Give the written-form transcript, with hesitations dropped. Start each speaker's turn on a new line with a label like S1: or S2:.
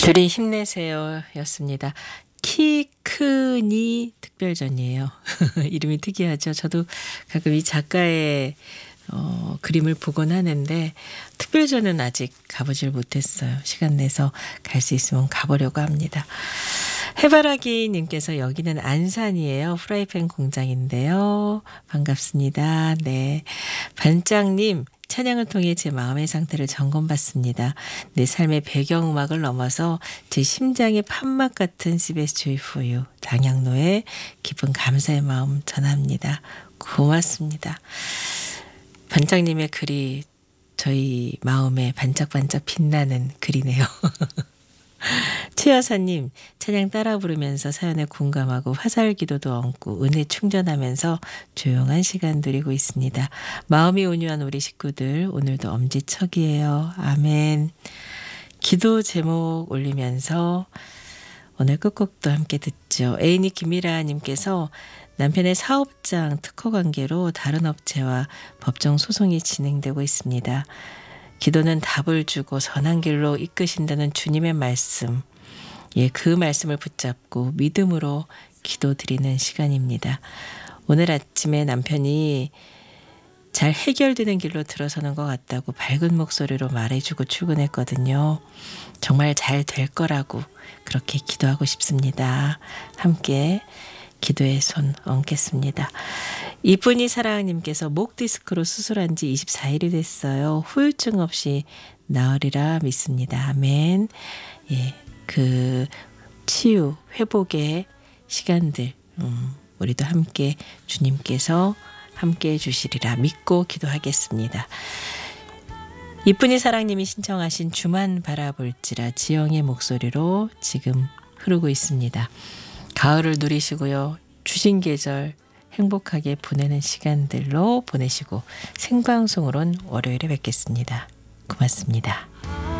S1: 둘이 힘내세요 였습니다. 키 크니 특별전이에요. 이름이 특이하죠. 저도 가끔 이 작가의 그림을 보곤 하는데 특별전은 아직 가보질 못했어요. 시간 내서 갈 수 있으면 가보려고 합니다. 해바라기 님께서 여기는 안산이에요. 프라이팬 공장인데요. 반갑습니다. 네. 반장님 찬양을 통해 제 마음의 상태를 점검받습니다. 내 삶의 배경음악을 넘어서 제 심장의 판막 같은 CBS Joy for You 당양로의 깊은 감사의 마음 전합니다. 고맙습니다. 반장님의 글이 저희 마음에 반짝반짝 빛나는 글이네요. 최여사님 찬양 따라 부르면서 사연에 공감하고 화살 기도도 얹고 은혜 충전하면서 조용한 시간 누리고 있습니다. 마음이 온유한 우리 식구들 오늘도 엄지척이에요. 아멘. 기도 제목 올리면서 오늘 끝곡도 함께 듣죠. 애인이 김미라님께서 남편의 사업장 특허 관계로 다른 업체와 법정 소송이 진행되고 있습니다. 기도는 답을 주고 선한 길로 이끄신다는 주님의 말씀, 그 말씀을 붙잡고 믿음으로 기도드리는 시간입니다. 오늘 아침에 남편이 잘 해결되는 길로 들어서는 것 같다고 밝은 목소리로 말해주고 출근했거든요. 정말 잘 될 거라고 그렇게 기도하고 싶습니다. 함께 기도의 손 얹겠습니다. 이쁜이 사랑님께서 목 디스크로 수술한 지 24일이 됐어요. 후유증 없이 나으리라 믿습니다. 아멘. 그 치유, 회복의 시간들 우리도 함께 주님께서 함께 해주시리라 믿고 기도하겠습니다. 이쁜이 사랑님이 신청하신 주만 바라볼지라 지영의 목소리로 지금 흐르고 있습니다. 가을을 누리시고요. 주신 계절 행복하게 보내는 시간들로 보내시고 생방송으로는 월요일에 뵙겠습니다. 고맙습니다.